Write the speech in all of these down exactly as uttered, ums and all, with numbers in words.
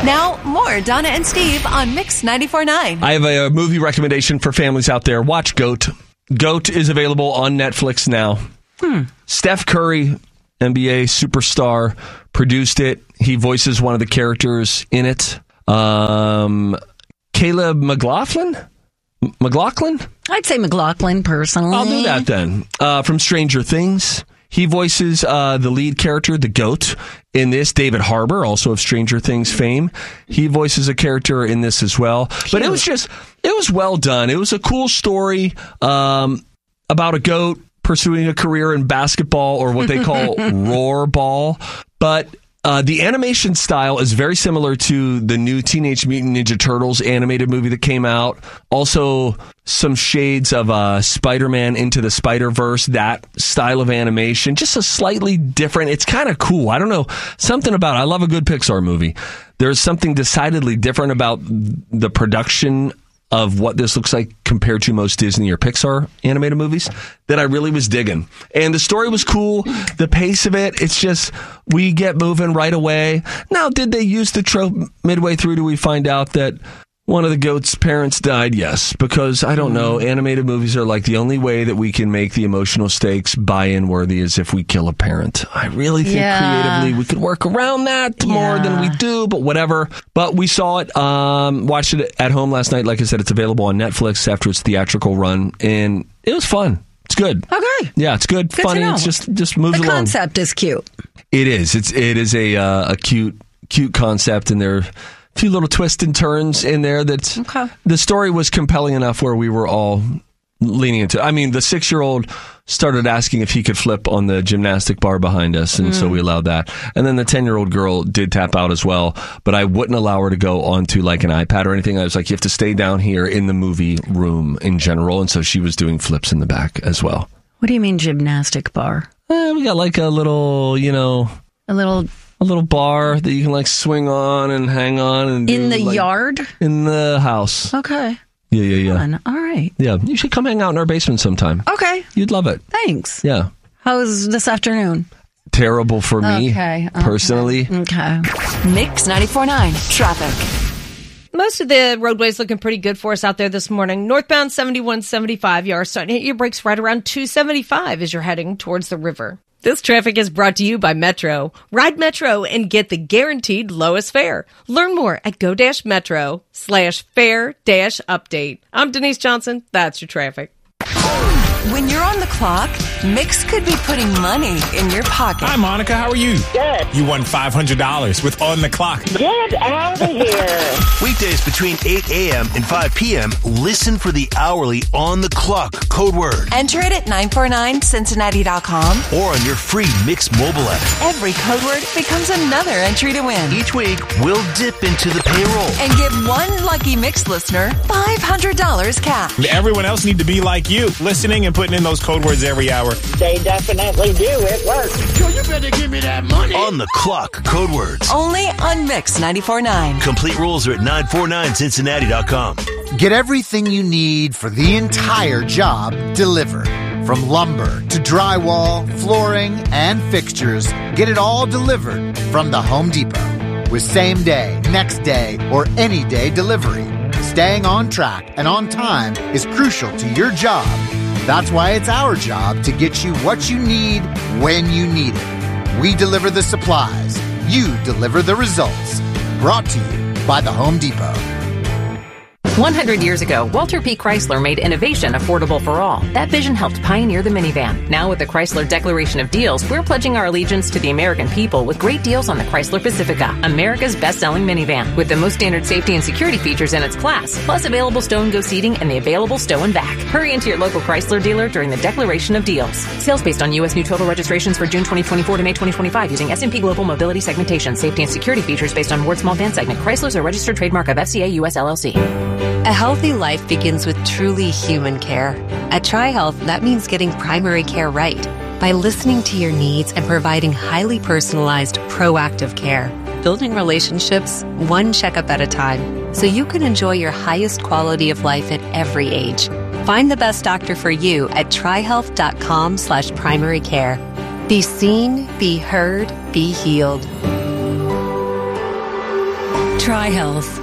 Now, more Donna and Steve on Mix ninety-four point nine. I have a, a movie recommendation for families out there. Watch GOAT. GOAT is available on Netflix now. Hmm. Steph Curry, N B A superstar, produced it. He voices one of the characters in it. Um, Caleb McLaughlin? M- McLaughlin? I'd say McLaughlin, personally. I'll do that then. Uh, from Stranger Things. He voices uh, the lead character, the GOAT, in this. David Harbour, also of Stranger Things fame. He voices a character in this as well. Cute. But it was just, it was well done. It was a cool story um, about a GOAT pursuing a career in basketball, or what they call roar ball. But uh, the animation style is very similar to the new Teenage Mutant Ninja Turtles animated movie that came out. Also, some shades of uh, Spider-Man Into the Spider-Verse, that style of animation. Just a slightly different, it's kind of cool. I don't know, something about it. I love a good Pixar movie. There's something decidedly different about the production of what this looks like compared to most Disney or Pixar animated movies that I really was digging. And the story was cool. The pace of it, it's just, we get moving right away. Now, did they use the trope midway through? Do we find out that one of the GOAT's parents died? Yes, because I don't know. Animated movies are like the only way that we can make the emotional stakes buy-in worthy is if we kill a parent. I really think yeah. creatively we could work around that yeah. more than we do, but whatever. But we saw it, um, watched it at home last night. Like I said, it's available on Netflix after its theatrical run, and it was fun. It's good. Okay. Yeah, it's good. good Funny. It's just just moves the along. The concept is cute. It is. It's it is a uh, a cute cute concept, and there. Few little twists and turns in there. That okay. The story was compelling enough where we were all leaning into. I mean, the six-year-old started asking if he could flip on the gymnastic bar behind us, and mm. so we allowed that. And then the ten-year-old girl did tap out as well, but I wouldn't allow her to go onto like an iPad or anything. I was like, you have to stay down here in the movie room in general, and so she was doing flips in the back as well. What do you mean gymnastic bar? Eh, we got like a little, you know, a little. A little bar that you can like swing on and hang on. And in do, the like, yard? In the house. Okay. Yeah, yeah, yeah. Fun. All right. Yeah, you should come hang out in our basement sometime. Okay. You'd love it. Thanks. Yeah. How's this afternoon? Terrible for me, okay. personally. Okay. Mix ninety-four point nine traffic. Most of the roadways looking pretty good for us out there this morning. Northbound seventy-one seventy-five, you are starting to hit your brakes right around two seventy-five as you're heading towards the river. This traffic is brought to you by Metro. Ride Metro and get the guaranteed lowest fare. Learn more at go-metro slash fare dash update. I'm Denise Johnson. That's your traffic. When you're on the clock, Mix could be putting money in your pocket. Hi, Monica. How are you? Good. You won five hundred dollars with On the Clock. Get out of here. Weekdays between eight a.m. and five p.m., listen for the hourly On the Clock code word. Enter it at nine four nine cincinnati dot com or on your free Mix mobile app. Every code word becomes another entry to win. Each week, we'll dip into the payroll and give one lucky Mix listener five hundred dollars cash. Everyone else need to be like you, listening and putting in those code words every hour. They definitely do. It works. Yo, you better give me that money. On the Clock code words. Only on Mix ninety-four point nine. Complete rules are at nine four nine cincinnati dot com. Get everything you need for the entire job delivered. From lumber to drywall, flooring, and fixtures, get it all delivered from the Home Depot. With same day, next day, or any day delivery. Staying on track and on time is crucial to your job. That's why it's our job to get you what you need when you need it. We deliver the supplies. You deliver the results. Brought to you by the Home Depot. one hundred years ago, Walter P. Chrysler made innovation affordable for all. That vision helped pioneer the minivan. Now with the Chrysler Declaration of Deals, we're pledging our allegiance to the American people with great deals on the Chrysler Pacifica, America's best-selling minivan, with the most standard safety and security features in its class, plus available stow-and-go seating and the available stow and back. Hurry into your local Chrysler dealer during the Declaration of Deals. Sales based on U S new total registrations for June twenty twenty-four to May twenty twenty-five using S and P Global Mobility Segmentation. Safety and security features based on Ward Small Van Segment. Chrysler's a registered trademark of F C A U S L L C. A healthy life begins with truly human care. At TriHealth, that means getting primary care right by listening to your needs and providing highly personalized, proactive care. Building relationships one checkup at a time so you can enjoy your highest quality of life at every age. Find the best doctor for you at trihealth.com slash primary care. Be seen, be heard, be healed. Tri-Health.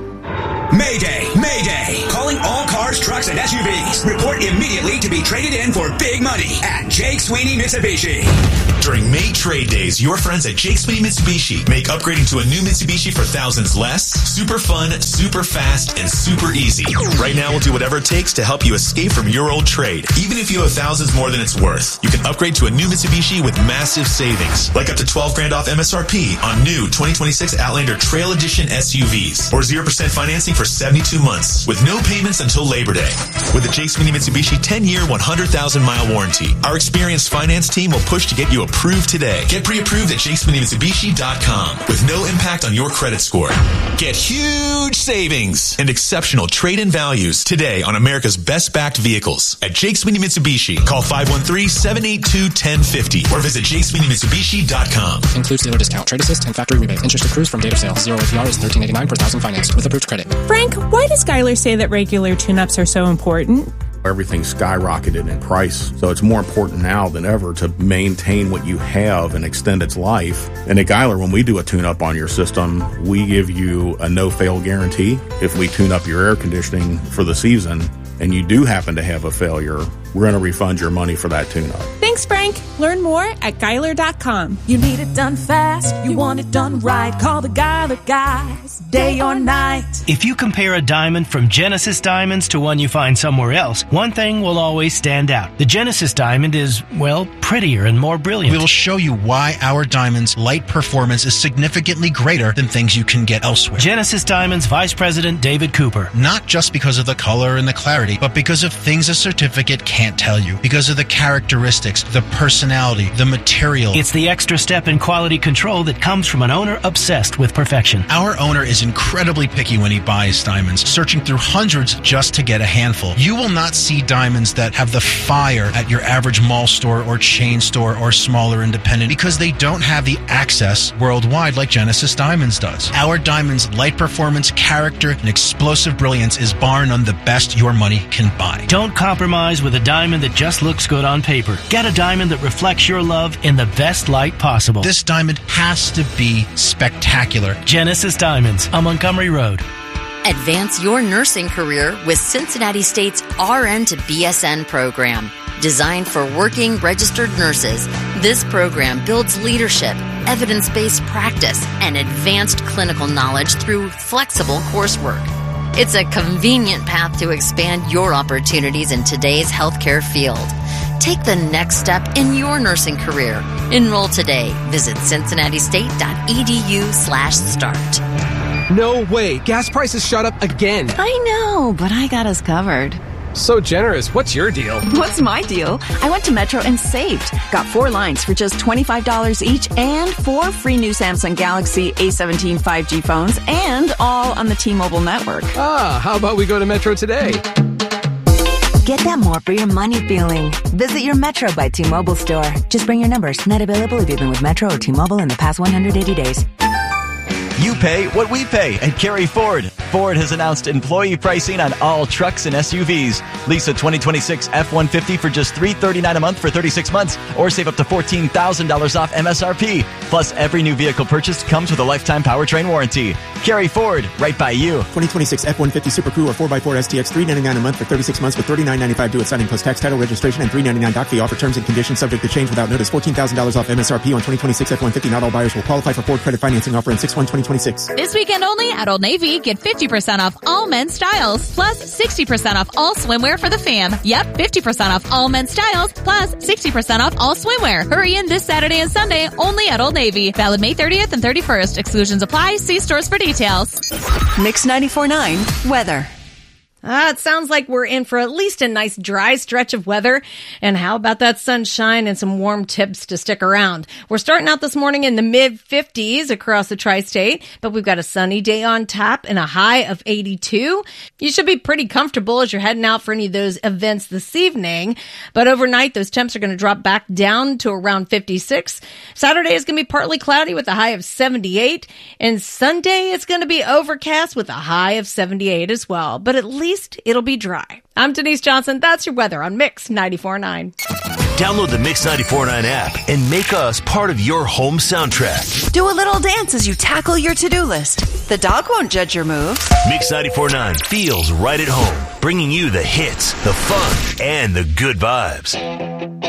Mayday! Mayday! Calling all cars, trucks, and S U Vs. Report immediately to be traded in for big money at Jake Sweeney Mitsubishi. During May trade days, your friends at Jake Sweeney Mitsubishi make upgrading to a new Mitsubishi for thousands less, super fun, super fast, and super easy. Right now, we'll do whatever it takes to help you escape from your old trade. Even if you have thousands more than it's worth, you can upgrade to a new Mitsubishi with massive savings, like up to twelve grand off M S R P on new twenty twenty-six Outlander Trail Edition S U Vs, or zero percent financing for seventy-two months, with no payments until Labor Day. With the Jake Sweeney Mitsubishi ten-year, one hundred thousand mile warranty, our experienced finance team will push to get you approved today. Get pre-approved at jake sweeney mitsubishi dot com with no impact on your credit score. Get huge savings and exceptional trade-in values today on America's best-backed vehicles at Jake Sweeney Mitsubishi. Call five one three, seven eight two, one zero five zero or visit jake sweeney mitsubishi dot com. Includes dealer discount, trade assist, and factory rebate. Interest accrues from date of sale. Zero A P R is thirteen eighty-nine per thousand financed with approved credit. Frank, why does Skylar say that regular tune-ups are so important? Everything's skyrocketed in price, so it's more important now than ever to maintain what you have and extend its life. And at Geiler, when we do a tune-up on your system, we give you a no-fail guarantee. If we tune up your air conditioning for the season and you do happen to have a failure, we're going to refund your money for that tune-up. Thanks, Frank. Learn more at Geiler dot com. You need it done fast. You want it done right. Call the Geiler guys, day or night. If you compare a diamond from Genesis Diamonds to one you find somewhere else, one thing will always stand out. The Genesis Diamond is, well, prettier and more brilliant. We will show you why our diamond's light performance is significantly greater than things you can get elsewhere. Genesis Diamonds Vice President David Cooper. Not just because of the color and the clarity, but because of things a certificate can't tell you. Because of the characteristics, the personality, the material. It's the extra step in quality control that comes from an owner obsessed with perfection. Our owner is incredibly picky when he buys diamonds, searching through hundreds just to get a handful. You will not see diamonds that have the fire at your average mall store or chain store or smaller independent because they don't have the access worldwide like Genesis Diamonds does. Our diamond's light performance, character, and explosive brilliance is bar none the best your money can buy. Don't compromise with a diamond that just looks good on paper. Get a diamond that reflects your love in the best light possible. This diamond has to be spectacular. Genesis Diamonds on Montgomery Road. Advance your nursing career with Cincinnati State's R N to B S N program. Designed for working registered nurses, this program builds leadership, evidence-based practice, and advanced clinical knowledge through flexible coursework. It's a convenient path to expand your opportunities in today's healthcare field. Take the next step in your nursing career. Enroll today. Visit cincinnati-state.edu slash start. No way. Gas prices shot up again. I know, but I got us covered. So generous. What's your deal? What's my deal? I went to Metro and saved. Got four lines for just twenty-five dollars each and four free new Samsung Galaxy A seventeen five G phones and all on the T-Mobile network. Ah, how about we go to Metro today? Get that more for your money feeling. Visit your Metro by T-Mobile store. Just bring your numbers. Not available if you've been with Metro or T-Mobile in the past one hundred eighty days. You pay what we pay at Kerry Ford. Ford has announced employee pricing on all trucks and S U Vs. Lease a twenty twenty-six F one fifty for just three hundred thirty-nine dollars a month for thirty-six months, or save up to fourteen thousand dollars off M S R P. Plus, every new vehicle purchased comes with a lifetime powertrain warranty. Kerry Ford, right by you. twenty twenty-six F one fifty Super Crew or four by four S T X, three hundred ninety-nine dollars a month for thirty-six months with thirty-nine ninety-five due at signing plus tax, title, registration, and three hundred ninety-nine dollars doc fee. Offer terms and conditions subject to change without notice. fourteen thousand dollars off M S R P on twenty twenty-six F one fifty. Not all buyers will qualify for Ford credit financing offer in six one twenty twenty-six. This weekend only at Old Navy, get fifty percent off all men's styles, plus sixty percent off all swimwear for the fam. Yep, fifty percent off all men's styles, plus sixty percent off all swimwear. Hurry in this Saturday and Sunday only at Old Navy. Valid May thirtieth and thirty-first. Exclusions apply. See stores for details. Mix ninety-four point nine weather. Ah, it sounds like we're in for at least a nice dry stretch of weather. And how about that sunshine and some warm tips to stick around? We're starting out this morning in the mid fifties across the tri-state, but we've got a sunny day on tap and a high of eighty-two. You should be pretty comfortable as you're heading out for any of those events this evening. But overnight, those temps are going to drop back down to around fifty-six. Saturday is going to be partly cloudy with a high of seventy-eight. And Sunday, it's going to be overcast with a high of seventy-eight as well. But at least it'll be dry. I'm Denise Johnson. That's your weather on Mix ninety-four point nine. Download the Mix ninety-four point nine app and make us part of your home soundtrack. Do a little dance as you tackle your to-do list. The dog won't judge your moves. Mix ninety-four point nine feels right at home, bringing you the hits, the fun, and the good vibes.